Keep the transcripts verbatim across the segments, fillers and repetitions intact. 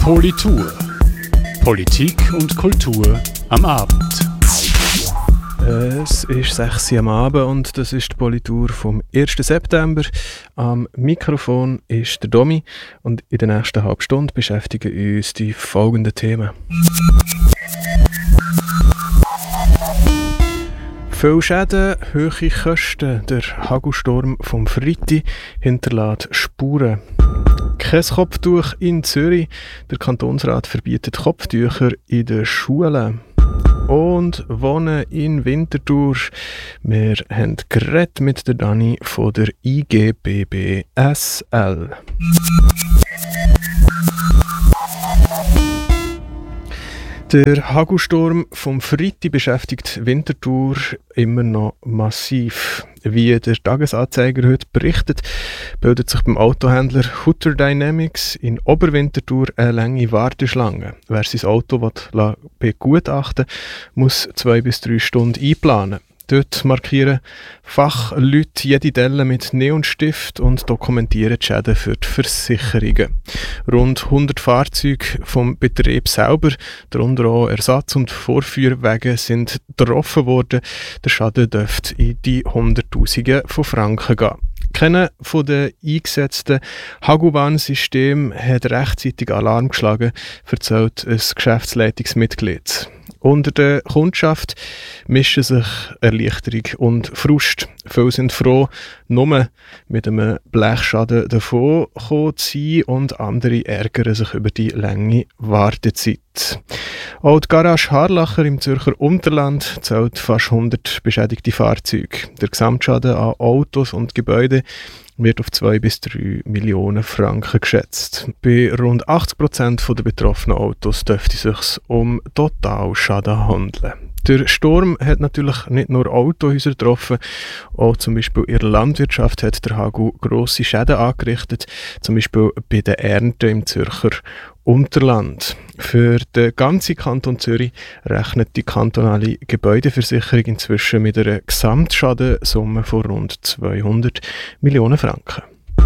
Politur. Politik und Kultur am Abend. Es ist sechs Uhr am Abend und das ist die Politur vom ersten September. Am Mikrofon ist der Domi und in der nächsten halben Stunde beschäftigen uns die folgenden Themen. Viele Schäden, hohe Kosten. Der Hagelsturm vom Freitag hinterlässt Spuren. Kein Kopftuch in Zürich. Der Kantonsrat verbietet Kopftücher in den Schulen. Und Wohnen in Winterthur. Wir haben geredet mit der Dani von der I G B B S L. Der Hagelsturm vom Freitag beschäftigt Winterthur immer noch massiv. Wie der Tagesanzeiger heute berichtet, bildet sich beim Autohändler Hutter Dynamics in Oberwinterthur eine lange Warteschlange. Wer sein Auto will, begutachten will, muss zwei bis drei Stunden einplanen. Dort markieren Fachleute jede Delle mit Neonstift und dokumentieren die Schäden für die Versicherungen. Rund hundert Fahrzeuge vom Betrieb selber, darunter auch Ersatz- und Vorführwagen, sind getroffen worden. Der Schaden dürfte in die Hunderttausende von Franken gehen. Keiner von den eingesetzten Hagelwarnsystemen hat rechtzeitig Alarm geschlagen, erzählt ein Geschäftsleitungsmitglied. Unter der Kundschaft mischen sich Erleichterung und Frust. Viele sind froh, nur mit einem Blechschaden davon gekommen zu sein, und andere ärgern sich über die lange Wartezeit. Auch die Garage Harlacher im Zürcher Unterland zählt fast hundert beschädigte Fahrzeuge. Der Gesamtschaden an Autos und Gebäuden wird auf zwei bis drei Millionen Franken geschätzt. Bei rund achtzig Prozent der betroffenen Autos dürfte es sich um Totalschaden handeln. Der Sturm hat natürlich nicht nur Autohäuser getroffen, auch zum Beispiel in der Landwirtschaft hat der Hagel grosse Schäden angerichtet, zum Beispiel bei den Ernten im Zürcher Unterland. Für den ganzen Kanton Zürich rechnet die kantonale Gebäudeversicherung inzwischen mit einer Gesamtschadenssumme von rund zweihundert Millionen Franken.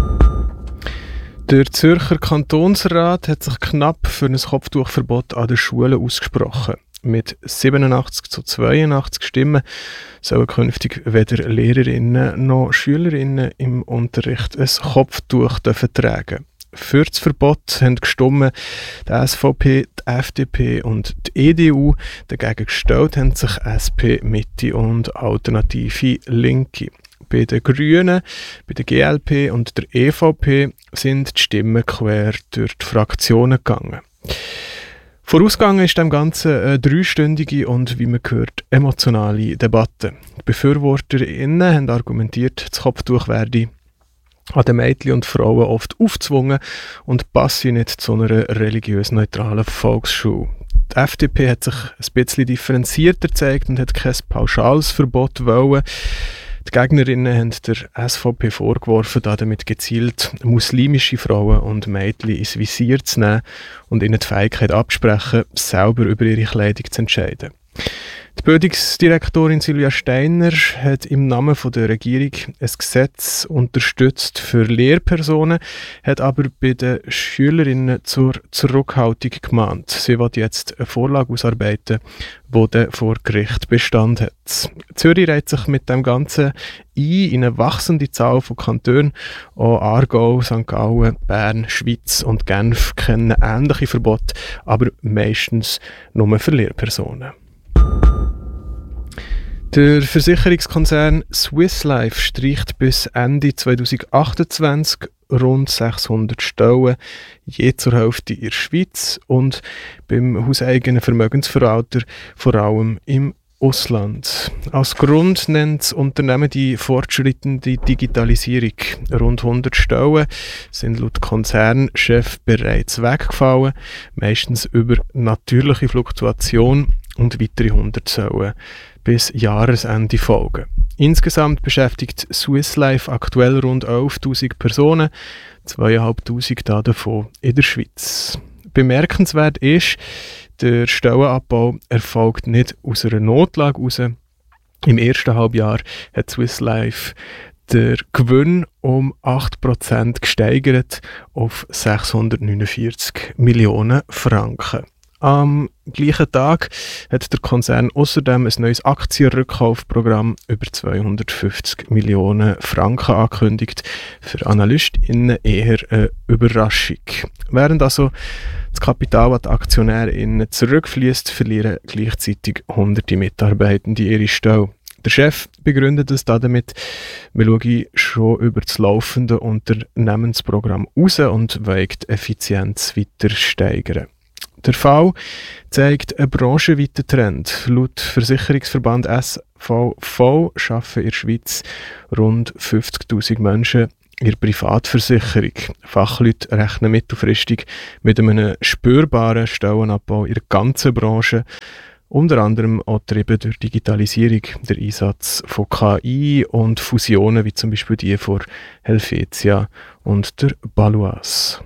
Der Zürcher Kantonsrat hat sich knapp für ein Kopftuchverbot an den Schulen ausgesprochen. Mit siebenundachtzig zu zweiundachtzig Stimmen sollen künftig weder Lehrerinnen noch Schülerinnen im Unterricht ein Kopftuch tragen. Für das Verbot haben gestimmt die S V P, die F D P und die E D U. Dagegen gestellt haben sich S P, Mitte und Alternative Linke. Bei den Grünen, bei der G L P und der E V P sind die Stimmen quer durch die Fraktionen gegangen. Vorausgegangen ist dem Ganzen eine dreistündige und, wie man hört, emotionale Debatte. Die BefürworterInnen haben argumentiert, das Kopftuch werde an den Mädchen und Frauen oft aufgezwungen und passe nicht zu einer religiös neutralen Volksschule. Die F D P hat sich ein bisschen differenzierter gezeigt und hat kein pauschales Verbot wollen. Die Gegnerinnen haben der S V P vorgeworfen, damit gezielt muslimische Frauen und Mädchen ins Visier zu nehmen und ihnen die Fähigkeit absprechen, selber über ihre Kleidung zu entscheiden. Die Bildungsdirektorin Silvia Steiner hat im Namen von der Regierung ein Gesetz unterstützt für Lehrpersonen, hat aber bei den Schülerinnen zur Zurückhaltung gemahnt. Sie will jetzt eine Vorlage ausarbeiten, die dann vor Gericht Bestand hat. Zürich reiht sich mit dem Ganzen ein in eine wachsende Zahl von Kantonen. Auch Aargau, Sankt Gallen, Bern, Schweiz und Genf kennen ähnliche Verbote, aber meistens nur für Lehrpersonen. Der Versicherungskonzern Swiss Life streicht bis Ende zweitausendachtundzwanzig rund sechshundert Stellen, je zur Hälfte in der Schweiz und beim hauseigenen Vermögensverwalter vor allem im Ausland. Als Grund nennt das Unternehmen die fortschreitende Digitalisierung. Rund hundert Stellen sind laut Konzernchef bereits weggefallen, meistens über natürliche Fluktuation, und weitere hundert sollen bis Jahresende folgen. Insgesamt beschäftigt Swiss Life aktuell rund elftausend Personen, zweitausendfünfhundert davon in der Schweiz. Bemerkenswert ist, der Stellenabbau erfolgt nicht aus einer Notlage heraus. Im ersten Halbjahr hat Swiss Life der Gewinn um acht Prozent gesteigert auf sechshundertneunundvierzig Millionen Franken. Am gleichen Tag hat der Konzern außerdem ein neues Aktienrückkaufprogramm über zweihundertfünfzig Millionen Franken angekündigt. Für AnalystInnen eher eine Überraschung. Während also das Kapital an die AktionärInnen zurückfließt, verlieren gleichzeitig hunderte Mitarbeitende ihre Stelle. Der Chef begründet es damit, wir schauen schon über das laufende Unternehmensprogramm raus und wollen die Effizienz weiter steigern. Der Fall zeigt einen branchenweiten Trend. Laut Versicherungsverband S V V arbeiten in der Schweiz rund fünfzigtausend Menschen in der Privatversicherung. Fachleute rechnen mittelfristig mit einem spürbaren Stellenabbau in der ganzen Branche, unter anderem auch getrieben durch Digitalisierung, der Einsatz von K I und Fusionen wie zum Beispiel die von Helvetia und der Baloise.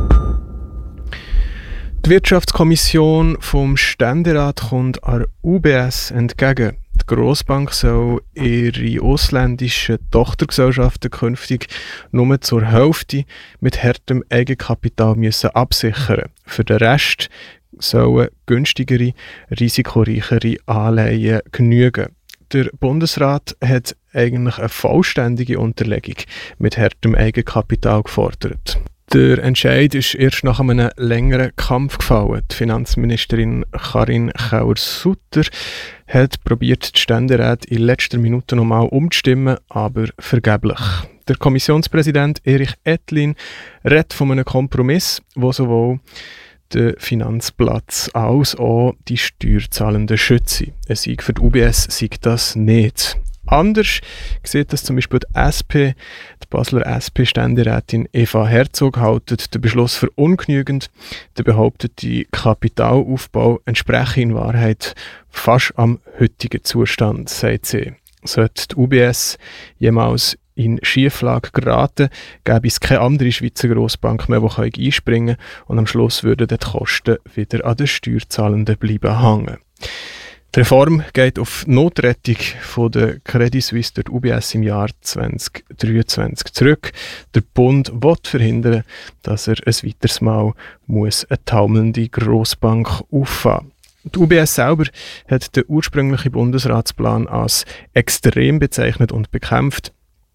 Die Wirtschaftskommission vom Ständerat kommt an U B S entgegen. Die Grossbank soll ihre ausländischen Tochtergesellschaften künftig nur zur Hälfte mit hartem Eigenkapital müssen absichern. Für den Rest sollen günstigere, risikoreichere Anleihen genügen. Der Bundesrat hat eigentlich eine vollständige Unterlegung mit hartem Eigenkapital gefordert. Der Entscheid ist erst nach einem längeren Kampf gefallen. Die Finanzministerin Karin Keller-Sutter hat probiert, die Ständeräte in letzter Minute nochmal umzustimmen, aber vergeblich. Der Kommissionspräsident Erich Ettlin redet von einem Kompromiss, wo sowohl den Finanzplatz als auch die Steuerzahlenden schütze. Ein Sieg für die U B S sei das nicht. Anders sieht das zum Beispiel die S P. Die Basler S P-Ständerätin Eva Herzog hält den Beschluss für ungenügend. Der behauptete Kapitalaufbau entspreche in Wahrheit fast am heutigen Zustand, sagt sie. Sollte die U B S jemals in Schieflage geraten, gäbe es keine andere Schweizer Grossbank mehr, die einspringen kann, und am Schluss würden die Kosten wieder an den Steuerzahlenden bleiben hängen. Die Reform geht auf die Notrettung von der Credit Suisse durch die U B S im Jahr zwanzig dreiundzwanzig zurück. Der Bund will verhindern, dass er ein weiteres Mal muss eine taumelnde Grossbank auffahren muss. Die U B S selber hat den ursprünglichen Bundesratsplan als extrem bezeichnet und bekämpft.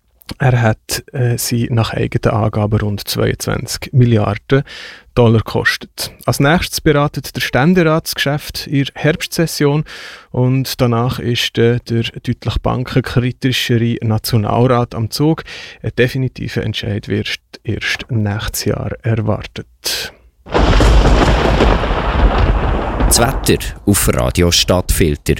Er hat äh, sie nach eigenen Angaben rund zweiundzwanzig Milliarden Dollar gekostet. Als nächstes beratet der Ständerat das Geschäft in der Herbstsession und danach ist äh, der deutlich bankenkritischere Nationalrat am Zug. Ein definitiver Entscheid wird erst nächstes Jahr erwartet. Das Wetter auf Radio Stadtfilter.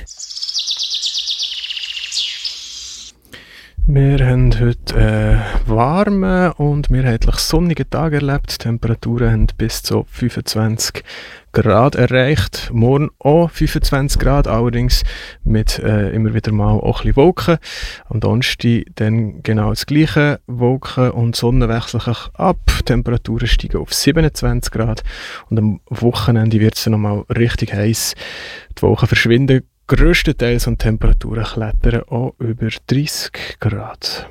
Wir haben heute einen warmen und mehrheitlich sonnigen Tag erlebt. Die Temperaturen haben bis zu fünfundzwanzig Grad erreicht. Morgen auch fünfundzwanzig Grad, allerdings mit äh, immer wieder mal auch ein bisschen Wolken. Am Donnerstag dann genau das gleiche. Wolken und Sonne wechseln sich ab. Die Temperaturen steigen auf siebenundzwanzig Grad. Und am Wochenende wird es dann nochmal richtig heiß. Die Wolken verschwinden grösstenteils und die Temperaturen klettern auch über dreißig Grad.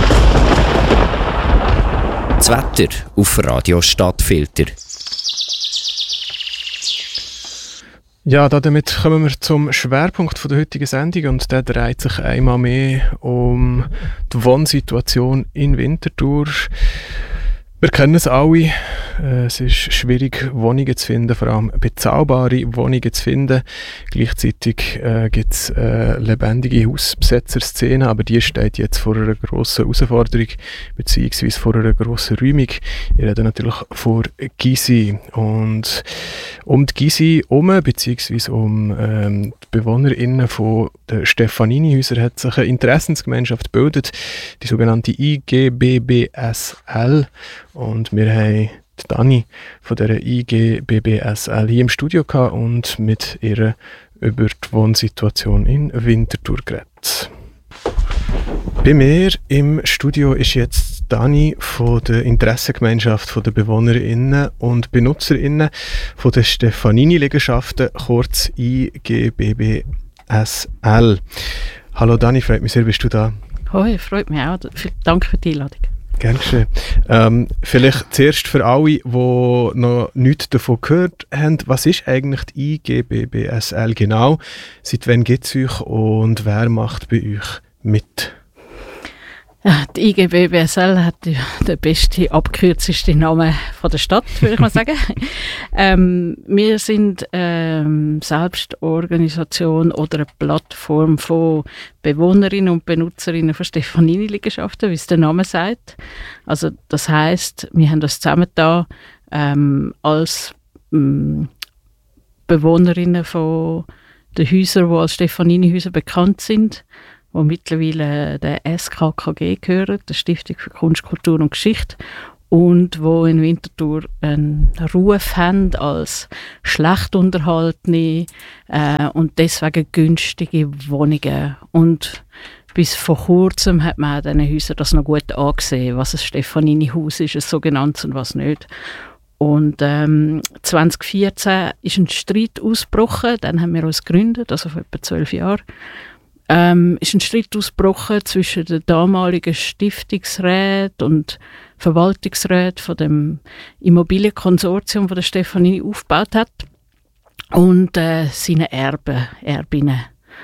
Das Wetter auf Radio Stadtfilter. Ja, damit kommen wir zum Schwerpunkt der heutigen Sendung und der dreht sich einmal mehr um die Wohnsituation in Winterthur. Wir kennen es alle. Es ist schwierig, Wohnungen zu finden, vor allem bezahlbare Wohnungen zu finden. Gleichzeitig äh, gibt es äh, lebendige Hausbesetzerszene, aber die steht jetzt vor einer grossen Herausforderung, beziehungsweise vor einer grossen Räumung. Ich rede natürlich vor Gysi. Und um die Gysi herum, beziehungsweise um ähm, die BewohnerInnen von den Stefanini-Häusern hat sich eine Interessensgemeinschaft gebildet, die sogenannte I G B B S L. Und wir haben die Dani von der I G B B S L hier im Studio gehabt und mit ihr über die Wohnsituation in Winterthur geredet. Bei mir im Studio ist jetzt Dani von der Interessengemeinschaft von der BewohnerInnen und BenutzerInnen von der Stefanini-Liegenschaften, kurz I G B B S L. Hallo Dani, freut mich sehr, bist du da? Hoi, freut mich auch. Danke für die Einladung. Gerne schön. Ähm, vielleicht zuerst für alle, die noch nichts davon gehört haben, was ist eigentlich die I G B B S L genau? Seit wann gibt es euch und wer macht bei euch mit? Ja, die I G B B S L hat die, den besten, abgekürztesten Namen von der Stadt, würde ich mal sagen. ähm, wir sind ähm, Selbstorganisation oder eine Plattform von Bewohnerinnen und Benutzerinnen von Stefanini-Liegenschaften, wie es der Name sagt. Also das heisst, wir haben das zusammengetan ähm, als ähm, Bewohnerinnen von den Häusern, die als Stefanini-Häuser bekannt sind, die mittlerweile der S K K G gehören, der Stiftung für Kunst, Kultur und Geschichte, und wo in Winterthur einen Ruf haben als schlecht unterhaltene äh, und deswegen günstige Wohnungen. Und bis vor kurzem hat man auch diesen Häusern das noch gut angesehen, was ein Stefanini-Haus ist, ein sogenanntes, und was nicht. Und ähm, zwanzig vierzehn ist ein Streit ausgebrochen, dann haben wir uns gegründet, also vor etwa zwölf Jahren. Ähm, ist ein Streit ausgebrochen zwischen den damaligen Stiftungsräten und Verwaltungsräten von dem Immobilienkonsortium, das der Stefanini aufgebaut hat, und äh, seinen Erben, Erbinnen.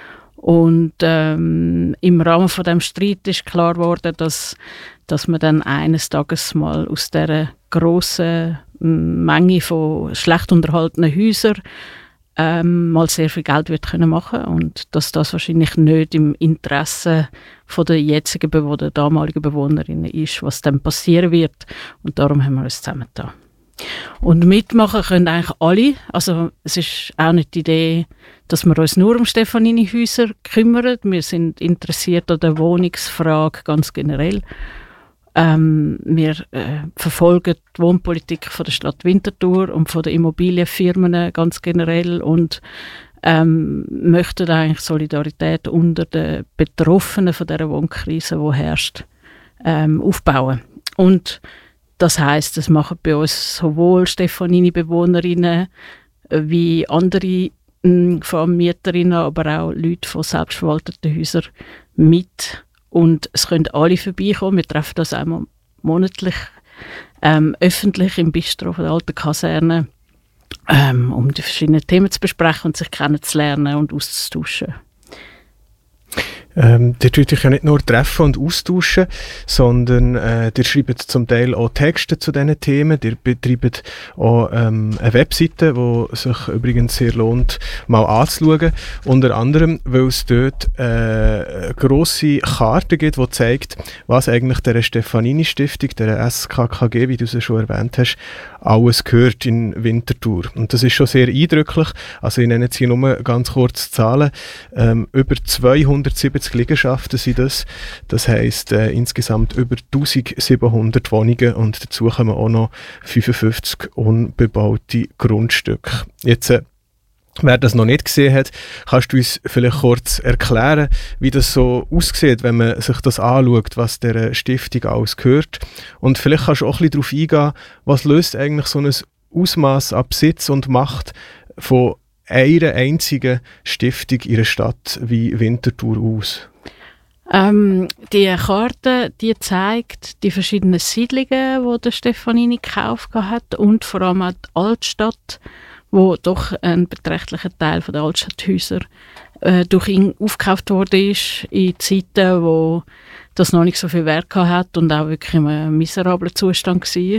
Und ähm, im Rahmen von dem Streit ist klar geworden, dass, dass man dann eines Tages mal aus dieser grossen Menge von schlecht unterhaltenen Häusern Ähm, mal sehr viel Geld wird können machen, und dass das wahrscheinlich nicht im Interesse von der jetzigen Bewohner, der damaligen Bewohnerinnen ist, was dann passieren wird. Und darum haben wir uns zusammengetan. Und mitmachen können eigentlich alle. Also es ist auch nicht die Idee, dass wir uns nur um Stefanini-Häuser kümmern. Wir sind interessiert an der Wohnungsfrage ganz generell. Ähm, wir äh, verfolgen die Wohnpolitik von der Stadt Winterthur und von den Immobilienfirmen ganz generell und ähm, möchten eigentlich Solidarität unter den Betroffenen von dieser Wohnkrise, die herrscht, ähm, aufbauen. Und das heisst, das machen bei uns sowohl Stefanini-Bewohnerinnen wie andere mh, Vermieterinnen, aber auch Leute von selbstverwalteten Häusern mit. Und es können alle vorbeikommen. Wir treffen das einmal monatlich ähm, öffentlich im Bistro von der alten Kaserne, ähm, um die verschiedenen Themen zu besprechen und sich kennenzulernen und auszutauschen. Ähm, ihr tut euch ja nicht nur treffen und austauschen, sondern äh, ihr schreibt zum Teil auch Texte zu diesen Themen. Ihr betreibt auch ähm, eine Webseite, die sich übrigens sehr lohnt, mal anzuschauen. Unter anderem, weil es dort äh, eine grosse Karte gibt, die zeigt, was eigentlich der Stefanini-Stiftung, der S K K G, wie du es schon erwähnt hast, alles gehört in Winterthur. Und das ist schon sehr eindrücklich. Also ich nenne jetzt hier nur ganz kurz Zahlen. Ähm, über zweihundertsiebzig Liegenschaften sind das. Das heisst äh, insgesamt über eintausendsiebenhundert Wohnungen, und dazu kommen auch noch fünfundfünfzig unbebaute Grundstücke. Jetzt, äh, wer das noch nicht gesehen hat, kannst du uns vielleicht kurz erklären, wie das so aussieht, wenn man sich das anschaut, was der Stiftung alles gehört. Und vielleicht kannst du auch ein bisschen darauf eingehen, was löst eigentlich so ein Ausmaß an Besitz und Macht von einer einzigen Stiftung in einer Stadt wie Winterthur aus? Ähm, die Karte, die zeigt die verschiedenen Siedlungen, die der Stefanini gekauft hat, und vor allem auch die Altstadt, wo doch ein beträchtlicher Teil der Altstadthäuser äh, durch ihn aufgekauft wurde ist, in Zeiten, wo das noch nicht so viel Wert hat und auch wirklich in einem miserablen Zustand war.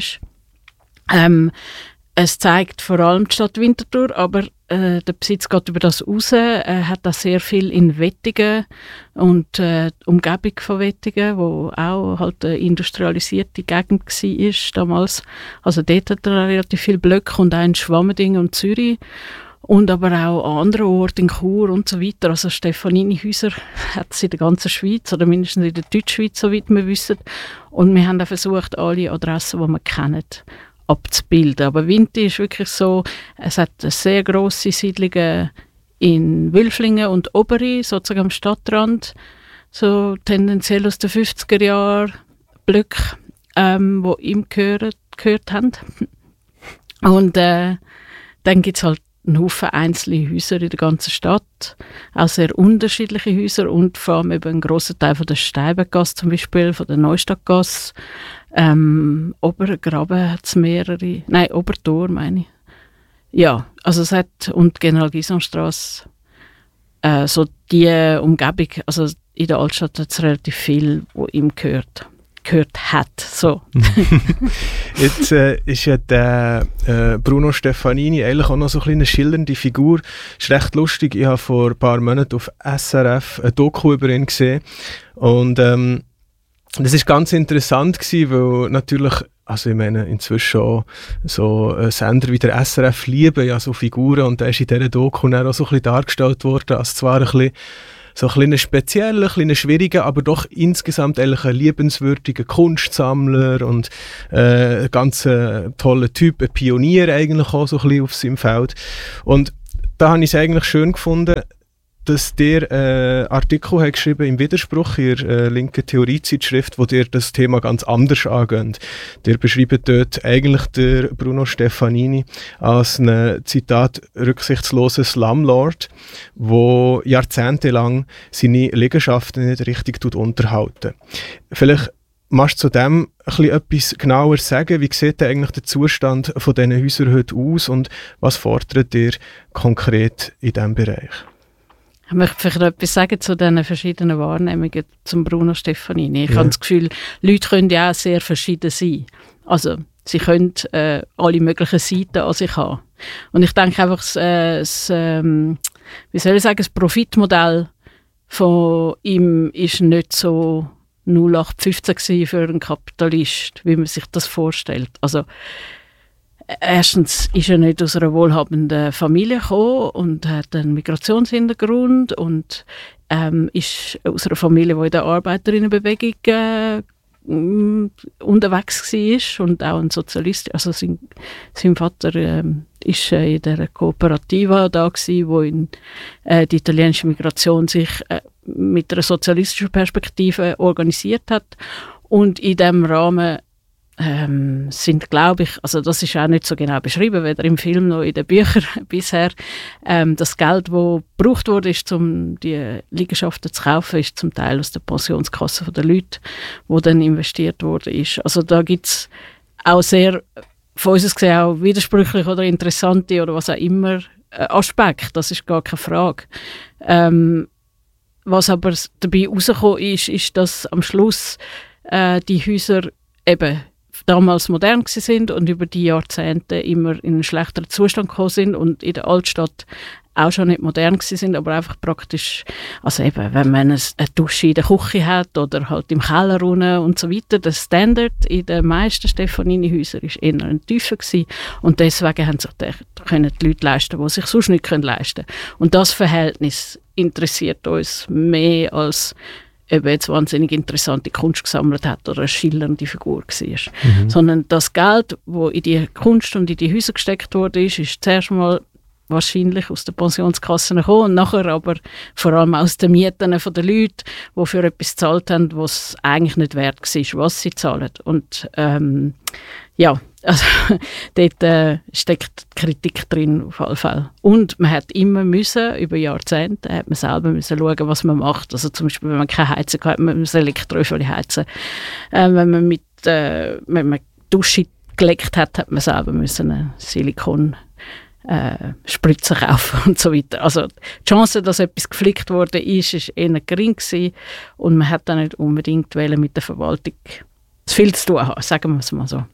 Ähm, es zeigt vor allem die Stadt Winterthur, aber äh, der Besitz geht über das raus. Er hat auch sehr viel in Wettingen und äh, die Umgebung von Wettingen, wo auch halt eine industrialisierte Gegend war damals. Also dort hat er relativ viele Blöcke, und auch in Schwammendingen und Zürich. Und aber auch an anderen Orten, in Chur und so weiter. Also Stefanini-Häuser hat es in der ganzen Schweiz, oder mindestens in der Deutschschweiz, soweit wir wissen. Und wir haben auch versucht, alle Adressen, die wir kennen, abzubilden. Aber Winti ist wirklich so, es hat sehr grosse Siedlungen in Wülflingen und Oberi, sozusagen am Stadtrand, so tendenziell aus den fünfziger Jahren Blöcke, ähm, die ihm gehört, gehört haben. Und äh, dann gibt es halt einen Haufen einzelne Häuser in der ganzen Stadt, auch sehr unterschiedliche Häuser und vor allem eben ein grosser Teil von der Steibengasse zum Beispiel, von der Neustadtgasse. Ähm, Obergraben hat es mehrere, nein, Obertor meine ich. Ja, also es hat, und General-Gisson-Strasse, äh, so die Umgebung, also in der Altstadt hat es relativ viel, wo ihm gehört. gehört hat. So. Jetzt äh, ist ja der äh, Bruno Stefanini eigentlich auch noch so eine schillernde Figur. Ist recht lustig. Ich habe vor ein paar Monaten auf S R F ein Doku über ihn gesehen. Und ähm, das ist ganz interessant gewesen, weil natürlich, also ich meine, inzwischen auch so äh, Sender wie der S R F lieben ja so Figuren, und da ist in dieser Doku auch so ein bisschen dargestellt worden, als zwar ein bisschen so ein kleiner spezieller, ein kleiner schwieriger, aber doch insgesamt eigentlich ein liebenswürdiger Kunstsammler und äh, ein ganz äh, toller Typ, ein Pionier eigentlich auch so ein bisschen auf seinem Feld. Und da habe ich es eigentlich schön gefunden, dass der äh, Artikel hat geschrieben im Widerspruch in der äh, linken Theoriezeitschrift, wo der das Thema ganz anders angeht. Der beschreibt dort eigentlich der Bruno Stefanini als einen, Zitat, rücksichtslosen Slumlord, wo jahrzehntelang seine Liegenschaften nicht richtig unterhalten. Vielleicht magst du zu dem ein bisschen etwas genauer sagen? Wie sieht denn eigentlich der Zustand von diesen Häusern heute aus und was fordert ihr konkret in diesem Bereich? Ich möchte vielleicht noch etwas sagen zu diesen verschiedenen Wahrnehmungen zum Bruno Stefanini. Ich ja. habe das Gefühl, Leute können ja auch sehr verschieden sein. Also sie können äh, alle möglichen Seiten an sich haben. Und ich denke einfach, das, äh, das, ähm, wie soll ich sagen, das Profitmodell von ihm ist nicht so null acht fünfzehn für einen Kapitalist, wie man sich das vorstellt. Also erstens ist er nicht aus einer wohlhabenden Familie gekommen und hat einen Migrationshintergrund und ähm, ist aus einer Familie, die in der Arbeiterinnenbewegung äh, unterwegs war und auch ein Sozialist. Also sein, sein Vater äh, ist äh, in der Kooperativa da gewesen, wo in, äh, die italienische Migration sich äh, mit einer sozialistischen Perspektive organisiert hat, und in diesem Rahmen Ähm, sind, glaube ich, also das ist auch nicht so genau beschrieben, weder im Film noch in den Büchern bisher, ähm, das Geld, das gebraucht wurde, ist, um die Liegenschaften zu kaufen, ist zum Teil aus der Pensionskasse der Leute, wo dann investiert wurde. Ist. Also da gibt es auch sehr, von uns gesehen, auch widersprüchliche oder interessante oder was auch immer äh, Aspekte, das ist gar keine Frage. Ähm, was aber dabei rausgekommen ist, ist, dass am Schluss äh, die Häuser eben damals modern sind und über die Jahrzehnte immer in einen schlechteren Zustand gekommen sind und in der Altstadt auch schon nicht modern sind, aber einfach praktisch, also eben, wenn man eine Dusche in der Küche hat oder halt im Keller unten und so weiter, der Standard in den meisten Stefanini-Häusern war eher ein tiefer gewesen, und deswegen haben sich die, können die Leute leisten, die sich sonst nicht leisten können. Und das Verhältnis interessiert uns mehr als ob er jetzt wahnsinnig interessante Kunst gesammelt hat oder eine schillernde Figur war. Mhm. Sondern das Geld, das in die Kunst und in die Häuser gesteckt wurde, ist, ist zuerst mal wahrscheinlich aus den Pensionskassen gekommen und nachher aber vor allem aus den Mieten der Leute, die für etwas gezahlt haben, was eigentlich nicht wert war, was sie zahlen. Und ähm, ja, also dort äh, steckt Kritik drin auf jeden Fall. Und man hat immer müssen, über Jahrzehnte, hat man selber müssen schauen, was man macht. Also zum Beispiel, wenn man keine Heizung hat, man muss Elektroöfen heizen. Äh, wenn man mit äh, wenn man Dusche geleckt hat, hat man selber müssen eine Silikon äh, Spritzen kaufen und so weiter. Also die Chance, dass etwas geflickt worden ist, ist eher gering gewesen, und man hat dann nicht unbedingt mit der Verwaltung zu viel zu tun haben, sagen wir es mal so.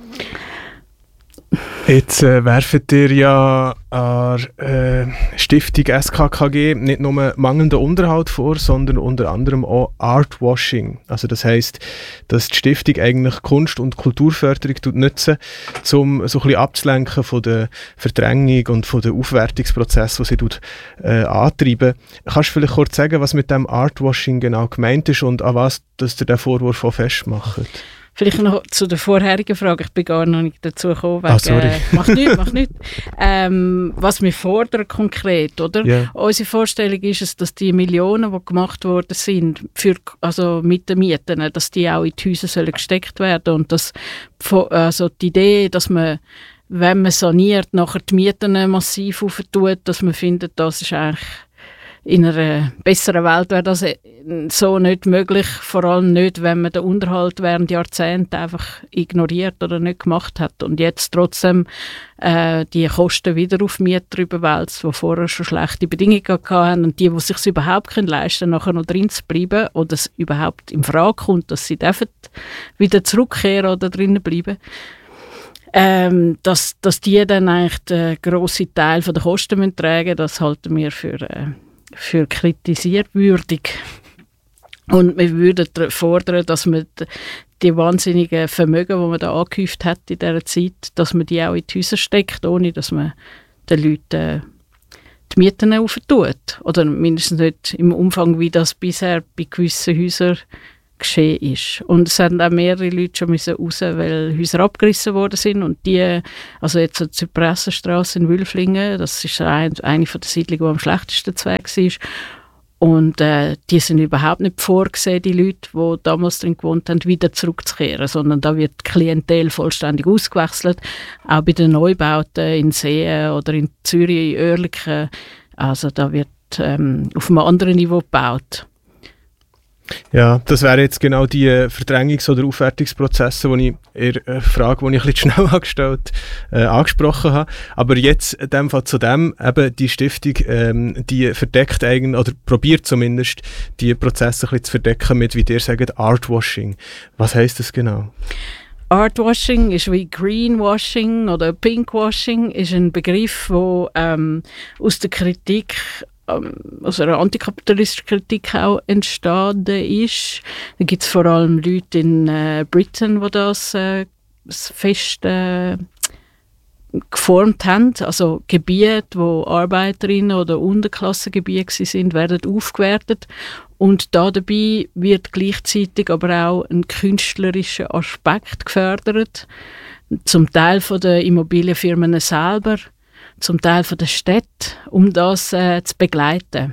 Jetzt äh, werft ihr ja an äh, Stiftung S K K G nicht nur mangelnden Unterhalt vor, sondern unter anderem auch Artwashing. Also das heisst, dass die Stiftung eigentlich Kunst- und Kulturförderung nutzen, um so ein bisschen abzulenken von der Verdrängung und von den Aufwertungsprozessen, die sie tut, äh, antreiben. Kannst du vielleicht kurz sagen, was mit dem Artwashing genau gemeint ist und an was dass ihr den Vorwurf auch festmacht? Vielleicht noch zu der vorherigen Frage. Ich bin gar noch nicht dazu gekommen. Ah, sorry. Äh, mach nichts, mach nichts. Ähm, was wir fordern konkret, oder? Yeah. Unsere Vorstellung ist es, dass die Millionen, die gemacht worden sind, für, also mit den Mieten, dass die auch in die Häuser sollen gesteckt werden. Und dass, also die Idee, dass man wenn man saniert, nachher die Mieten massiv auftut, dass man findet, das ist eigentlich in einer besseren Welt wäre das so nicht möglich, vor allem nicht, wenn man den Unterhalt während Jahrzehnten einfach ignoriert oder nicht gemacht hat und jetzt trotzdem äh, die Kosten wieder auf Mieter überwälzt, die vorher schon schlechte Bedingungen hatten und die, die sich überhaupt können leisten können, nachher noch drin zu bleiben oder es überhaupt in Frage kommt, dass sie dürfen wieder zurückkehren oder drinnen bleiben. Ähm, dass, dass die dann eigentlich den grossen Teil der Kosten müssen tragen, das halten wir für äh, für kritisierwürdig. Und wir würden fordern, dass man die wahnsinnigen Vermögen, die man da angehäuft hat in dieser Zeit, dass man die auch in die Häuser steckt, ohne dass man den Leuten die Mieten auftut. Oder mindestens nicht im Umfang, wie das bisher bei gewissen Häusern geschehen ist. Und es haben auch mehrere Leute schon müssen raus, weil Häuser abgerissen worden sind und die, also jetzt die Zypressenstrasse in Wülflingen, das ist eine, eine von den Siedlungen, die am schlechtesten zu Weg war. Und äh, die sind überhaupt nicht vorgesehen, die Leute, die damals drin gewohnt haben, wieder zurückzukehren, sondern da wird die Klientel vollständig ausgewechselt, auch bei den Neubauten in Seen oder in Zürich, in Oerlikon, also da wird ähm, auf einem anderen Niveau gebaut. Ja, das wären jetzt genau die äh, Verdrängungs- oder Aufwertungsprozesse, die ich in der äh, Frage, die ich ein bisschen schnell angestellt, äh, angesprochen habe. Aber jetzt in dem Fall zu dem, eben die Stiftung, ähm, die verdeckt eigentlich, oder probiert zumindest, die Prozesse ein bisschen zu verdecken mit, wie ihr sagt, Artwashing. Was heisst das genau? Artwashing ist wie Greenwashing oder Pinkwashing, ist ein Begriff, der ähm, aus der Kritik aus einer antikapitalistischen Kritik auch entstanden ist. Da gibt es vor allem Leute in äh, Britain, die das äh, fest äh, geformt haben. Also Gebiete, wo Arbeiterinnen oder Unterklassengebiete sind, werden aufgewertet. Und da dabei wird gleichzeitig aber auch ein künstlerischer Aspekt gefördert. Zum Teil von den Immobilienfirmen selber, zum Teil von der Städte, um das äh, zu begleiten.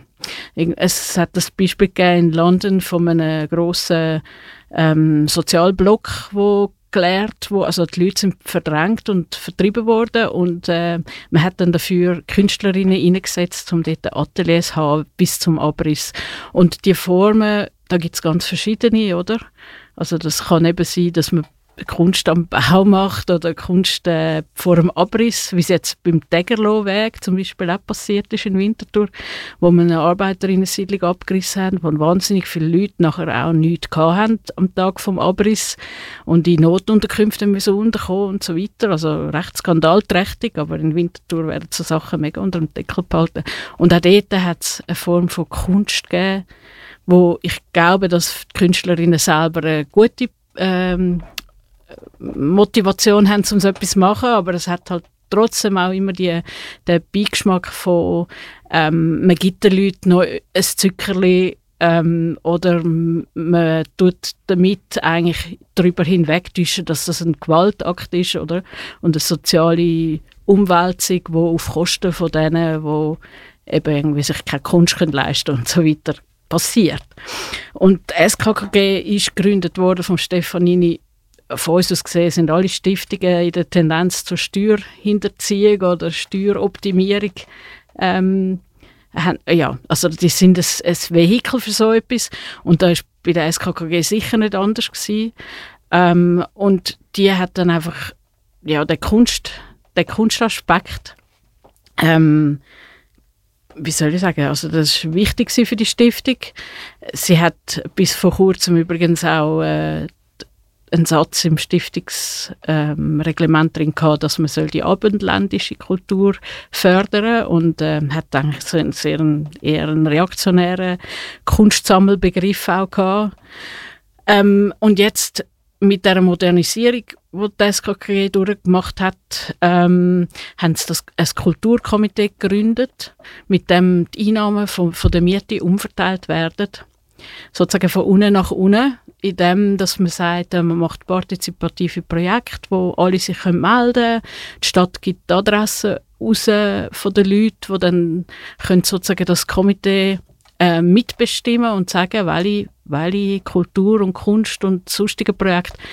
Es hat das Beispiel gegeben in London von einem grossen ähm, Sozialblock, wo gelehrt, wo also die Leute sind verdrängt und vertrieben worden und äh, man hat dann dafür Künstlerinnen eingesetzt, um dort Ateliers zu haben bis zum Abriss. Und die Formen, da gibt es ganz verschiedene, oder? Also das kann eben sein, dass man Kunst am Bau macht oder Kunst äh, vor dem Abriss, wie es jetzt beim Tegerlohweg zum Beispiel auch passiert ist in Winterthur, wo man eine Arbeiterinnensiedlung abgerissen hat, wo wahnsinnig viele Leute nachher auch nichts hatten am Tag vom Abriss und in Notunterkünfte müssen unterkommen und so weiter. Also recht skandalträchtig, aber in Winterthur werden so Sachen mega unter dem Deckel behalten. Und auch dort hat es eine Form von Kunst gegeben, wo ich glaube, dass die Künstlerinnen selber eine gute ähm, Motivation haben, um so etwas zu machen, aber es hat halt trotzdem auch immer die, den Beigeschmack von ähm, man gibt den Leuten noch ein Zuckerli ähm, oder man tut damit eigentlich darüber hinwegtäuschen, dass das ein Gewaltakt ist, oder? Und eine soziale Umwälzung, die auf Kosten von denen, die eben irgendwie sich keine Kunst leisten können und so weiter, passiert. Und die S K K G ist gegründet worden von Stefanini. Von uns aus gesehen sind alle Stiftungen in der Tendenz zur Steuerhinterziehung oder Steueroptimierung. Ähm, haben, ja, also die sind ein, ein Vehikel für so etwas. Und da war bei der S K K G sicher nicht anders gewesen. Ähm, und die hat dann einfach ja, den, Kunst, den Kunstaspekt, ähm, wie soll ich sagen, also das war wichtig für die Stiftung. Sie hat bis vor kurzem übrigens auch äh, einen Satz im Stiftungsreglement ähm, drin gehabt, dass man soll die abendländische Kultur fördern und ähm, hat eigentlich so einen sehr einen, eher einen reaktionären Kunstsammelbegriff auch gehabt. Ähm, und jetzt mit der Modernisierung, die die S K K G durchgemacht hat, ähm, haben sie das, ein Kulturkomitee gegründet, mit dem die Einnahmen von, von der Miete umverteilt werden. Sozusagen von unten nach unten, in dem, dass man sagt, man macht partizipative Projekte, wo alle sich melden können. Die Stadt gibt die Adressen raus von den Leuten, die dann können sozusagen das Komitee äh, mitbestimmen und sagen, welche, welche Kultur und Kunst und sonstige Projekte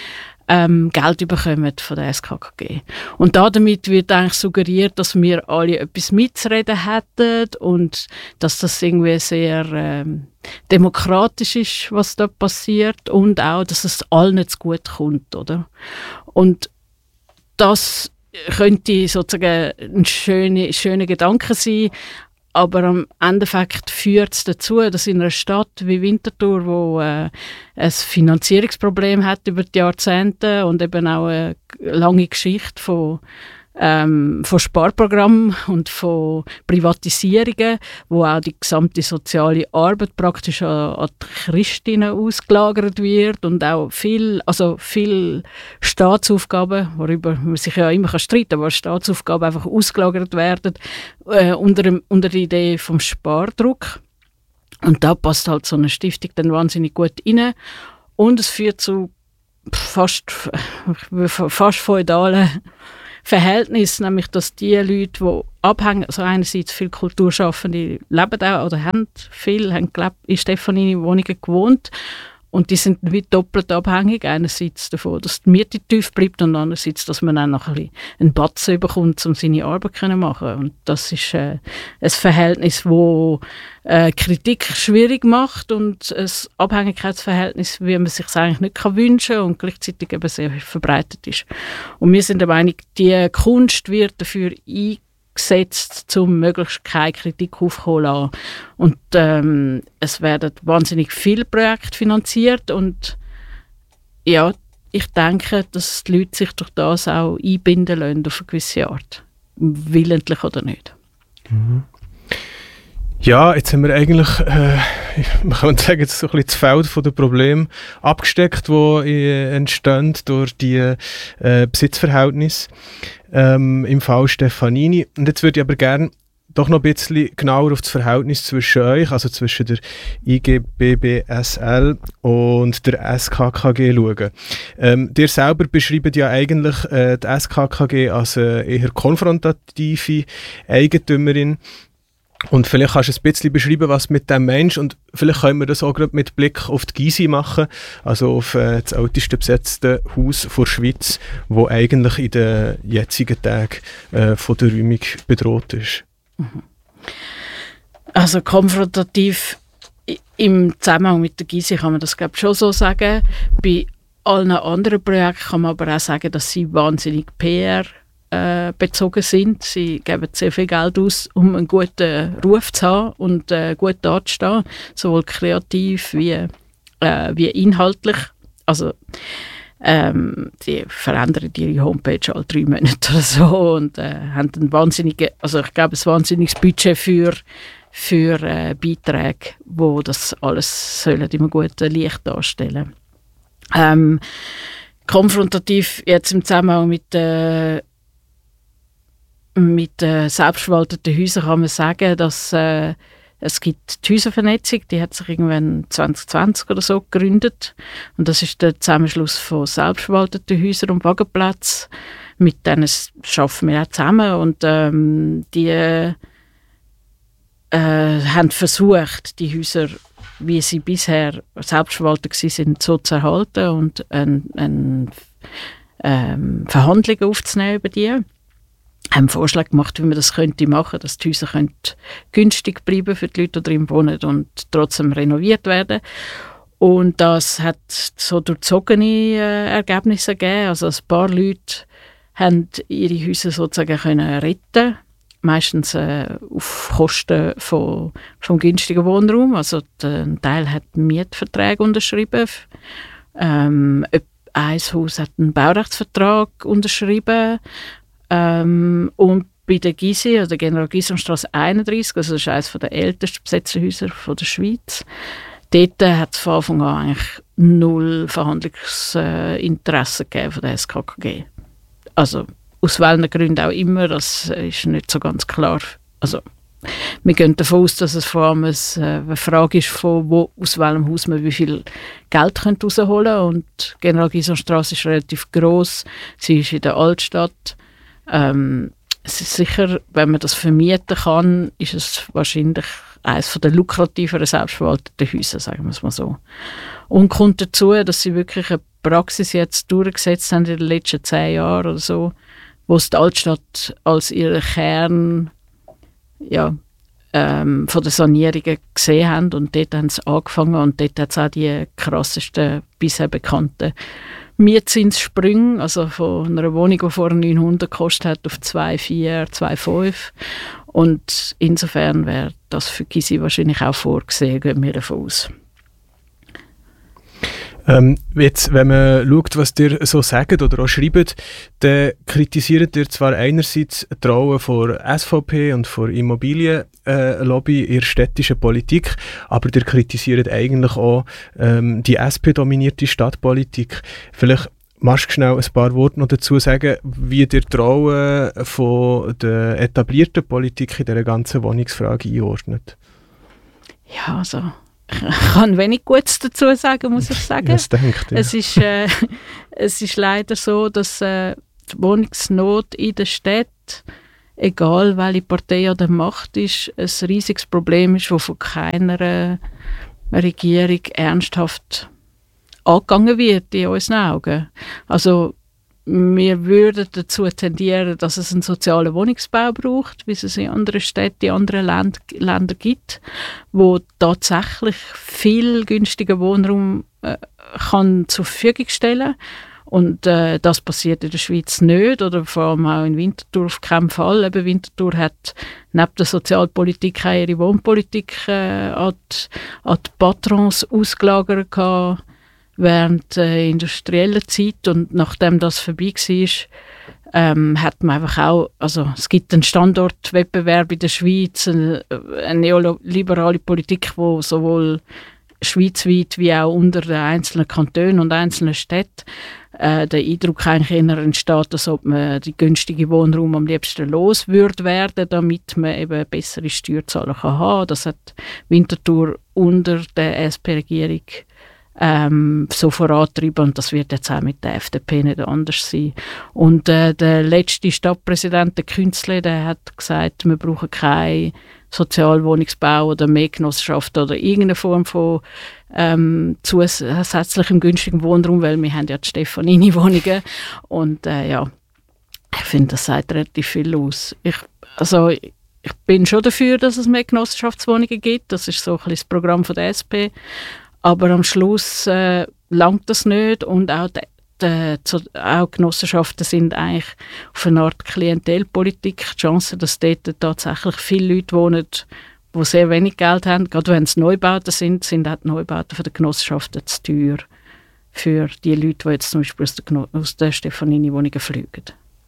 ähm, Geld bekommen von der S K K G. Und damit wird eigentlich suggeriert, dass wir alle etwas mitzureden hätten und dass das irgendwie sehr ähm, demokratisch ist, was da passiert und auch, dass es allen zu gut kommt, oder? Und das könnte sozusagen ein schöner schöne Gedanke sein, aber am Endeffekt führt es dazu, dass in einer Stadt wie Winterthur, wo äh, ein Finanzierungsproblem hat über die Jahrzehnte und eben auch eine lange Geschichte von, ähm, von Sparprogrammen und von Privatisierungen, wo auch die gesamte soziale Arbeit praktisch an, an die Christinnen ausgelagert wird und auch viel, also viel Staatsaufgaben, worüber man sich ja immer streiten kann, aber Staatsaufgaben einfach ausgelagert werden äh, unter, dem, unter der Idee vom Spardruck. Und da passt halt so eine Stiftung dann wahnsinnig gut rein. Und es führt zu fast, fast feudalen Verhältnis, nämlich dass die Leute, die abhängen, also einerseits viele Kulturschaffende leben auch oder haben viel, haben gelebt, in Stefanini-Wohnungen gewohnt und die sind wie doppelt abhängig, einerseits davon, dass die Miete tief bleibt und andererseits, dass man dann noch ein bisschen einen Batzen bekommt, um seine Arbeit zu machen. Und das ist äh, ein Verhältnis, das äh, Kritik schwierig macht und ein Abhängigkeitsverhältnis, wie man sich eigentlich nicht kann wünschen und gleichzeitig eben sehr verbreitet ist. Und wir sind der Meinung, die Kunst wird dafür eingesetzt, um möglichst keine Kritik aufzuholen lassen. Und ähm, es werden wahnsinnig viele Projekte finanziert und ja, ich denke, dass die Leute sich durch das auch einbinden lassen auf eine gewisse Art. Willentlich oder nicht. Mhm. Ja, jetzt haben wir eigentlich, äh, man kann sagen, jetzt so ein bisschen das Feld von den Problemen abgesteckt, die äh, entstehen durch die äh, Besitzverhältnisse ähm, im Fall Stefanini. Und jetzt würde ich aber gerne doch noch ein bisschen genauer auf das Verhältnis zwischen euch, also zwischen der I G B B S L und der S K K G schauen. Ähm, ihr selber beschreibt ja eigentlich äh, die S K K G als eine eher konfrontative Eigentümerin. Und vielleicht kannst du ein bisschen beschreiben, was mit dem Mensch und vielleicht können wir das auch gerade mit Blick auf die Gysi machen, also auf äh, das älteste besetzte Haus der Schweiz, das eigentlich in den jetzigen Tagen äh, von der Räumung bedroht ist. Also konfrontativ im Zusammenhang mit der Gysi kann man das glaube ich schon so sagen. Bei allen anderen Projekten kann man aber auch sagen, dass sie wahnsinnig P R bezogen sind. Sie geben sehr viel Geld aus, um einen guten Ruf zu haben und äh, gut dazustehen, sowohl kreativ wie, äh, wie inhaltlich. Also ähm, die verändern ihre Homepage alle drei Monate oder so und äh, haben ein wahnsinniges, also ich glaube, ein wahnsinniges Budget für, für äh, Beiträge, wo das alles sollen in einem guten Licht darstellen. Ähm, konfrontativ jetzt im Zusammenhang mit äh, Mit äh, selbstverwalteten Häusern kann man sagen, dass äh, es gibt die Häuservernetzung, die hat sich irgendwann zwanzig zwanzig oder so gegründet. Und das ist der Zusammenschluss von selbstverwalteten Häusern und Wagenplätzen. Mit denen arbeiten wir auch zusammen. Und ähm, die äh, haben versucht, die Häuser, wie sie bisher selbstverwaltet waren, so zu erhalten und ein, ein, ähm, Verhandlungen aufzunehmen über die. Haben einen Vorschlag gemacht, wie man das könnte machen, dass die Häuser günstig bleiben für die Leute, die drin wohnen und trotzdem renoviert werden. Und das hat so durchzogene äh, Ergebnisse gegeben. Also ein paar Leute haben ihre Häuser sozusagen können retten, meistens äh, auf Kosten von, vom günstigen Wohnraum. Also ein Teil hat Mietverträge unterschrieben. Ähm, ein Haus hat einen Baurechtsvertrag unterschrieben. Ähm, und bei der Gysi, also der General-Gysi-Straße einunddreissig, also das ist eines der ältesten besetzten Häuser von der Schweiz, dort hat es von Anfang an eigentlich null Verhandlungsinteresse gegeben von der S K K G. Also aus welchen Gründen auch immer, das ist nicht so ganz klar. Also wir gehen davon aus, dass es vor allem eine Frage ist, von wo, aus welchem Haus man wie viel Geld herausholen könnte. Und die General-Gysi-Straße ist relativ gross, sie ist in der Altstadt. Ähm, es ist sicher, wenn man das vermieten kann, ist es wahrscheinlich eines der lukrativeren selbstverwalteten Häuser, sagen wir es mal so. Und kommt dazu, dass sie wirklich eine Praxis jetzt durchgesetzt haben in den letzten zehn Jahren oder so, wo sie die Altstadt als ihren Kern ja, ähm, von der Sanierungen gesehen haben und dort haben sie angefangen und dort hat es auch die krassesten bisher bekannten Mietzinssprünge, also von einer Wohnung, die vorher neunhundert gekostet hat, auf zwei Komma vier, zwei Komma fünf. Und insofern wäre das für Gysi wahrscheinlich auch vorgesehen, gehen wir davon aus. Ähm, jetzt, wenn man schaut, was ihr so sagt oder auch schreibt, dann kritisiert ihr zwar einerseits die Rolle von S V P und von Immobilienlobby in der städtischen Politik, aber ihr kritisiert eigentlich auch ähm, die S P-dominierte Stadtpolitik. Vielleicht magst du schnell ein paar Worte noch dazu sagen, wie ihr die Rolle von der etablierten Politik in dieser ganzen Wohnungsfrage einordnet? Ja, also ich kann wenig Gutes dazu sagen, muss ich sagen. Das denkt, ja. es, ist, äh, es ist leider so, dass äh, die Wohnungsnot in der Stadt, egal welche Partei an der Macht ist, ein riesiges Problem ist, das von keiner Regierung ernsthaft angegangen wird in unseren Augen. Also wir würden dazu tendieren, dass es einen sozialen Wohnungsbau braucht, wie es in anderen Städten, in anderen Länd- Ländern gibt, wo tatsächlich viel günstiger Wohnraum äh, kann zur Verfügung stellen. Und äh, das passiert in der Schweiz nicht oder vor allem auch in Winterthur auf keinen Fall. Eben Winterthur hat neben der Sozialpolitik auch ihre Wohnpolitik äh, an, die, an die Patrons ausgelagert gehabt während der industriellen Zeit, und nachdem das vorbei war, ähm, hat man einfach auch, also es gibt einen Standortwettbewerb in der Schweiz, eine, eine neoliberale Politik, die sowohl schweizweit wie auch unter den einzelnen Kantonen und einzelnen Städten äh, der Eindruck eigentlich eher entsteht, als ob man die günstige Wohnraum am liebsten los würde werden, damit man eben bessere Steuerzahler kann haben. Das hat Winterthur unter der S P-Regierung Ähm, so vorantreiben, und das wird jetzt auch mit der F D P nicht anders sein. Und äh, der letzte Stadtpräsident, der Künzle, der hat gesagt, wir brauchen keinen Sozialwohnungsbau oder mehr Genossenschaft oder irgendeine Form von ähm, zusätzlichem günstigen Wohnraum, weil wir haben ja die Stefanini-Wohnungen und äh, ja, ich finde, das sagt relativ viel aus. Ich, also, ich bin schon dafür, dass es mehr Genossenschaftswohnungen gibt, das ist so ein bisschen das Programm von der S P. Aber am Schluss äh, langt das nicht, und auch, die, die, die, auch Genossenschaften sind eigentlich auf eine Art Klientelpolitik. Die Chance, dass dort tatsächlich viele Leute wohnen, die sehr wenig Geld haben, gerade wenn es Neubauten sind, sind auch die Neubauten von der Genossenschaften zu teuer für die Leute, die jetzt zum Beispiel aus der, aus der Stefanini-Wohnungen fliegen.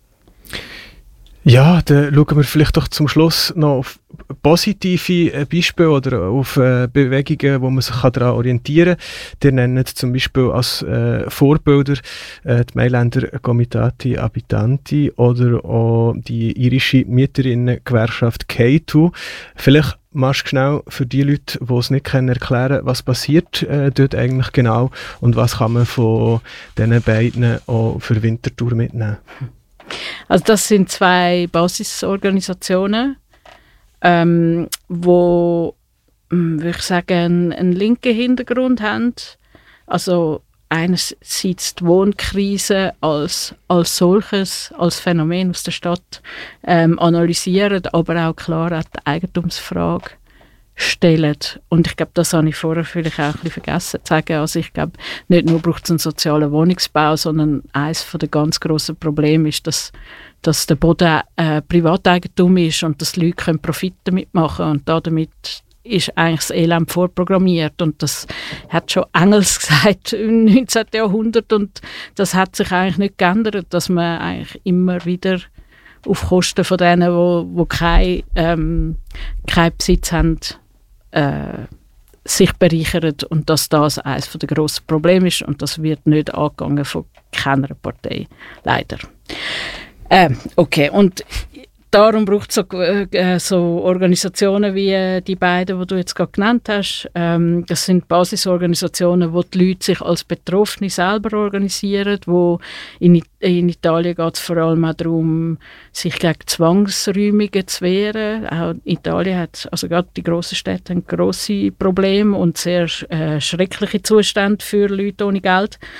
Ja, dann schauen wir vielleicht doch zum Schluss noch auf positive Beispiele oder auf äh, Bewegungen, wo man sich daran orientieren kann. Die nennen zum Beispiel als äh, Vorbilder äh, die Mailänder Comitati Abitanti oder auch die irische Mieterinnen-Gewerkschaft K zwei. Vielleicht magst du schnell für die Leute, die es nicht kennen, erklären, was passiert äh, dort eigentlich genau und was kann man von diesen beiden auch für Winterthur mitnehmen. Also das sind zwei Basisorganisationen, ähm, wo, würde ich sagen, einen, einen linken Hintergrund haben. Also einerseits die Wohnkrise als, als solches, als Phänomen aus der Stadt ähm, analysieren, aber auch klar auch die Eigentumsfrage stellen. Und ich glaube, das habe ich vorher vielleicht auch ein bisschen vergessen zu sagen. Also ich glaube, nicht nur braucht es einen sozialen Wohnungsbau, sondern eines der ganz grossen Probleme ist, dass, dass der Boden äh, Privateigentum ist und dass Leute können Profit damit machen können. Und damit ist eigentlich das Elend vorprogrammiert. Und das hat schon Engels gesagt im neunzehnten Jahrhundert, und das hat sich eigentlich nicht geändert, dass man eigentlich immer wieder auf Kosten von denen, die wo, wo keinen ähm, kein Besitz haben, äh, sich bereichern, und dass das eines der grossen Probleme ist, und das wird nicht angegangen von keiner Partei, leider. Äh, okay, und darum braucht es so, äh, so Organisationen wie äh, die beiden, die du jetzt gerade genannt hast. Ähm, das sind Basisorganisationen, wo die Leute sich als Betroffene selber organisieren. Wo in, in Italien geht es vor allem auch darum, sich gegen Zwangsräumungen zu wehren. Auch Italien hat, also gerade die grossen Städte haben grosse Probleme und sehr äh, schreckliche Zustände für Leute ohne Geld.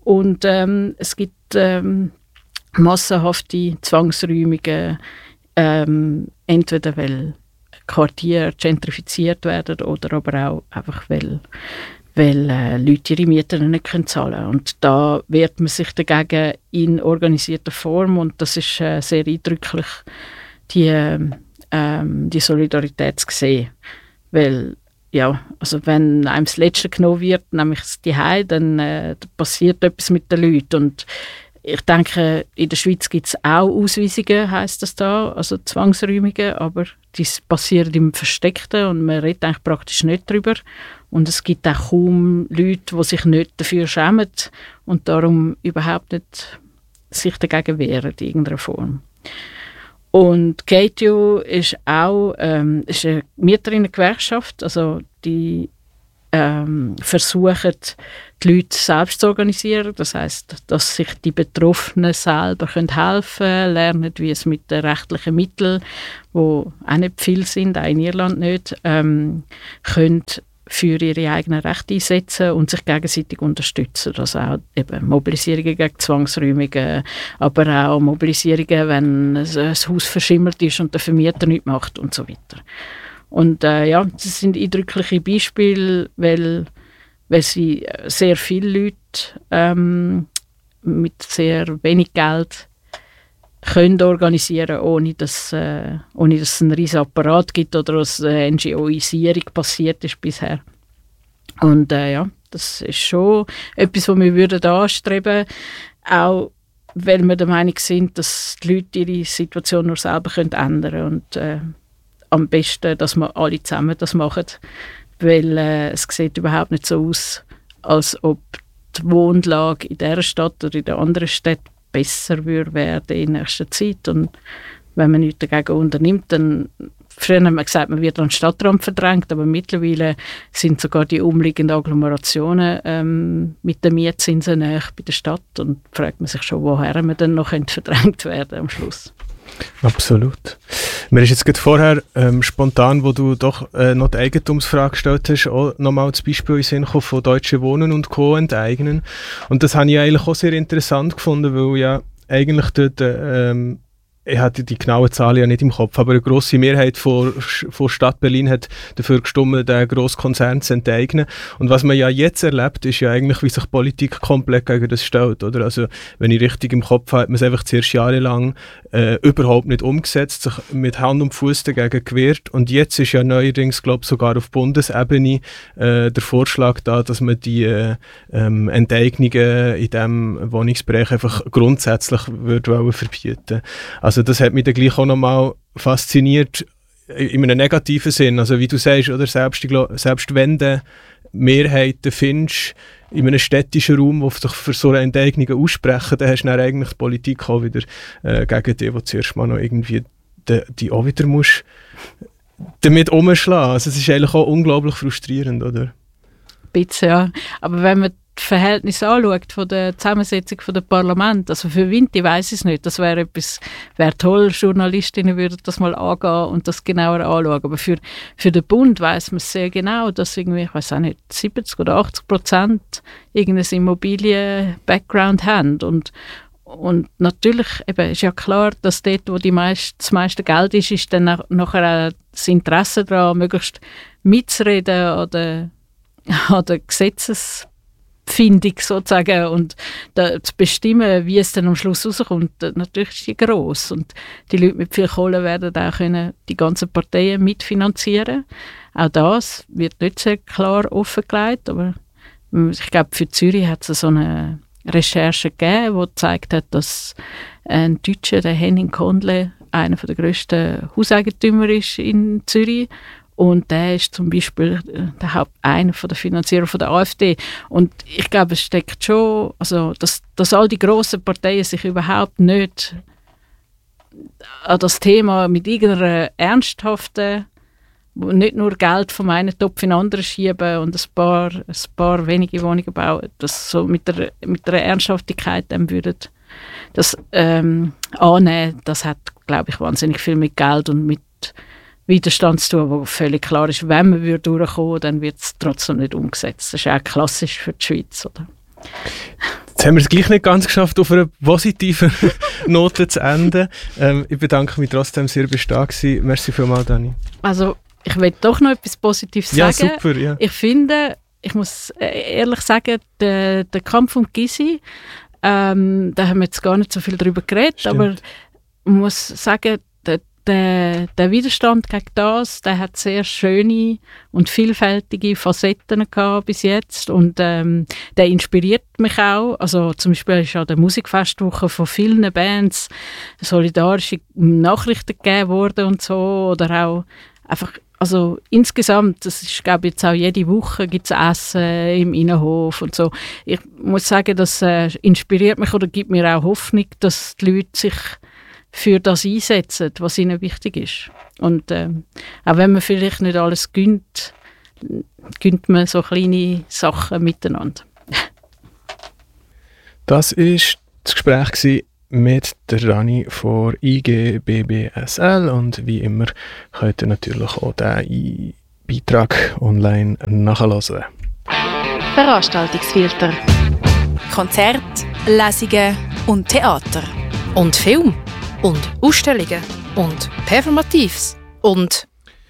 Und ähm, es gibt ähm, massenhafte Zwangsräumungen, ähm, entweder weil Quartiere gentrifiziert werden oder aber auch einfach, weil, weil äh, Leute ihre Mieten nicht können zahlen können. Und da wehrt man sich dagegen in organisierter Form und das ist äh, sehr eindrücklich, die, ähm, die Solidarität zu sehen. Weil, ja, also wenn einem das Letzte genommen wird, nämlich das Zuhause, dann äh, passiert etwas mit den Leuten. Und ich denke, in der Schweiz gibt es auch Ausweisungen, heisst das da, also Zwangsräumungen, aber die passieren im Versteckten und man redet eigentlich praktisch nicht darüber. Und es gibt auch kaum Leute, die sich nicht dafür schämen und darum überhaupt nicht sich dagegen wehren in irgendeiner Form. Und Gatio ist auch ähm, ist eine Mieterinnen-Gewerkschaft, also die ähm, versuchen, die Leute selbst zu organisieren. Das heisst, dass sich die Betroffenen selber helfen können, lernen, wie es mit den rechtlichen Mitteln, die auch nicht viel sind, auch in Irland nicht, ähm, können für ihre eigenen Rechte einsetzen und sich gegenseitig unterstützen. Also auch eben Mobilisierungen gegen Zwangsräumungen, aber auch Mobilisierungen, wenn ein Haus verschimmert ist und der Vermieter nichts macht und so weiter. Und äh, ja, das sind eindrückliche Beispiele, weil, weil sie sehr viele Leute ähm, mit sehr wenig Geld können organisieren, ohne dass, äh, ohne dass es einen riesen Apparat gibt oder dass eine N G O-Isierung passiert ist bisher. Und äh, ja, das ist schon etwas, was wir würden anstreben, auch weil wir der Meinung sind, dass die Leute ihre Situation nur selber können ändern können. Und äh, am besten, dass wir alle zusammen das machen, weil äh, es sieht überhaupt nicht so aus, als ob die Wohnlage in dieser Stadt oder in der anderen Stadt besser würde werden in nächster Zeit. Und wenn man nichts dagegen unternimmt, dann früher haben wir gesagt, man wird an den Stadtrand verdrängt, aber mittlerweile sind sogar die umliegenden Agglomerationen ähm, mit den Mietzinsen näher bei der Stadt und fragt man sich schon, woher man dann noch verdrängt werden am Schluss. Absolut. Mir ist jetzt gerade vorher ähm, spontan, wo du doch äh, noch die Eigentumsfrage gestellt hast, auch nochmal das Beispiel in Sinn gekommen von Deutsche Wohnen und Co. enteignen. Und das habe ich eigentlich auch sehr interessant gefunden, weil ja eigentlich dort ähm, ich hatte die genauen Zahlen ja nicht im Kopf, aber eine grosse Mehrheit von, von Stadt Berlin hat dafür gestimmt, den Grosskonzern zu enteignen. Und was man ja jetzt erlebt, ist ja eigentlich, wie sich Politik komplett gegen das stellt. Oder? Also, wenn ich richtig im Kopf habe, hat man es einfach zuerst jahrelang äh, überhaupt nicht umgesetzt, sich mit Hand und Fuß dagegen gewehrt. Und jetzt ist ja neuerdings, glaube ich, sogar auf Bundesebene äh, der Vorschlag da, dass man die äh, ähm, Enteignungen in diesem Wohnungsbereich einfach grundsätzlich würde wollen verbieten. Also das hat mich dann gleich auch nochmal fasziniert, in einem negativen Sinn. Also wie du sagst, oder, selbst, ich glaub, selbst wenn du Mehrheiten findest in einem städtischen Raum, die sich für so eine Enteignung aussprechen, dann hast du dann eigentlich die Politik auch wieder äh, gegen die, die zuerst mal noch irgendwie die, die auch wieder musst damit umschlagen. Also es ist eigentlich auch unglaublich frustrierend, oder? Ein bisschen, ja. Aber wenn man das Verhältnis anschaut von der Zusammensetzung von der Parlament, also für Vinti weiss ich es nicht, das wäre etwas, wäre toll, Journalistinnen würden das mal angehen und das genauer anschauen, aber für, für den Bund weiss man sehr genau, dass irgendwie, ich weiss auch nicht, siebzig oder achtzig Prozent irgendein Immobilien-Background haben und Und natürlich eben, ist ja klar, dass dort, wo die meist, das meiste Geld ist, ist dann nach, nachher auch das Interesse daran, möglichst mitzureden an der, an der Gesetzesfindung sozusagen und da, zu bestimmen, wie es dann am Schluss rauskommt. Natürlich ist die gross und die Leute mit viel Kohle werden auch können die ganzen Parteien mitfinanzieren. Auch das wird nicht sehr klar offengelegt, aber ich glaube, für Zürich hat es so eine Recherche gegeben, die gezeigt hat, dass ein Deutscher, der Henning Kondle, einer der grössten Hauseigentümer ist in Zürich. Und der ist zum Beispiel der Haupt, einer der Finanzierer von der AfD. Und ich glaube, es steckt schon, also dass, dass all die grossen Parteien sich überhaupt nicht an das Thema mit irgendeiner ernsthaften, nicht nur Geld vom einen Topf in den anderen schieben und ein paar, ein paar wenige Wohnungen bauen, das so mit der, mit der Ernsthaftigkeit dann würden das ähm, annehmen, das hat, glaube ich, wahnsinnig viel mit Geld und mit Widerstand zu tun, wo völlig klar ist, wenn man würde durchkommen, dann wird es trotzdem nicht umgesetzt. Das ist auch klassisch für die Schweiz, oder? Jetzt Jetzt haben wir es gleich nicht ganz geschafft, auf einer positiven Note zu enden. Ähm, ich bedanke mich trotzdem sehr, bist du da gewesen. Merci vielmals, Dani. Also, ich will doch noch etwas Positives ja, sagen. Super, ja. Ich finde, ich muss ehrlich sagen, der, der Kampf um Gysi, ähm, da haben wir jetzt gar nicht so viel darüber geredet, Stimmt. aber ich muss sagen, der, der, der Widerstand gegen das, der hat sehr schöne und vielfältige Facetten gehabt bis jetzt und ähm, der inspiriert mich auch. Also zum Beispiel ist an der Musikfestwoche von vielen Bands solidarische Nachrichten gegeben worden und so, oder auch einfach, also insgesamt, das ist, glaube ich, jetzt auch jede Woche gibt es Essen im Innenhof und so. Ich muss sagen, das äh, inspiriert mich oder gibt mir auch Hoffnung, dass die Leute sich für das einsetzen, was ihnen wichtig ist. Und ähm, auch wenn man vielleicht nicht alles gönnt, gönnt man so kleine Sachen miteinander. Das war das Gespräch mit der Dani von I G B B S L und wie immer könnt ihr natürlich auch diesen Beitrag online nachhören. Veranstaltungsfilter. Konzerte, Lesungen und Theater. Und Film. Und Ausstellungen. Und Performatives. Und...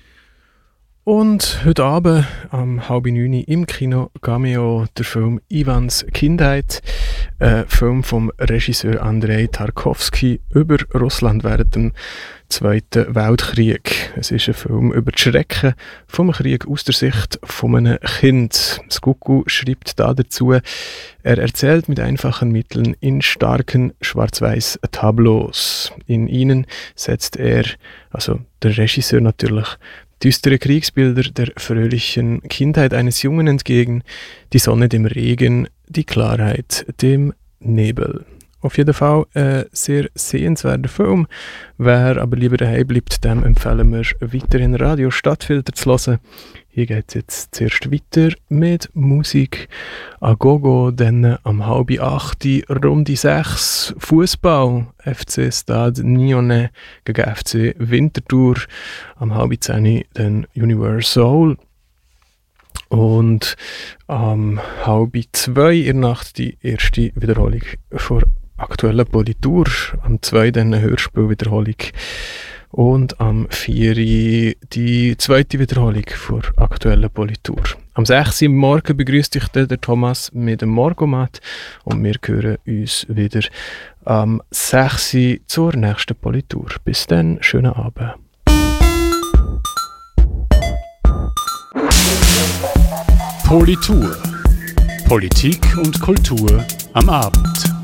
Und heute Abend am halb neun im Kino Cameo der Film Ivans Kindheit, ein Film vom Regisseur Andrei Tarkovsky über Russland während dem Zweiten Weltkrieg. Es ist ein Film über die Schrecken vom Krieg aus der Sicht von einem Kind. Skuku schreibt da dazu, er erzählt mit einfachen Mitteln in starken schwarz-weiß Tableaus. In ihnen setzt er, also der Regisseur natürlich, düstere Kriegsbilder der fröhlichen Kindheit eines Jungen entgegen, die Sonne dem Regen, die Klarheit dem Nebel. Auf jeden Fall ein sehr sehenswerter Film. Wer aber lieber daheim bleibt, dem empfehlen wir weiterhin Radio Stadtfilter zu hören. Hier geht es jetzt zuerst weiter mit Musik a Gogo, dann am halb acht Runde sechs Fußball, F C Stade Nyonnais gegen F C Winterthur, am halb zehn dann Universal und am halb zwei in der Nacht die erste Wiederholung vor aktuellen Politur, am zwei dann eine Hörspielwiederholung und am vier die zweite Wiederholung vor aktuellen Politur. Am sechs Uhr morgen begrüßt dich der Thomas mit dem Morgomat und wir hören uns wieder am sechs Uhr zur nächsten Politur. Bis dann, schönen Abend. Politur. Politik und Kultur am Abend.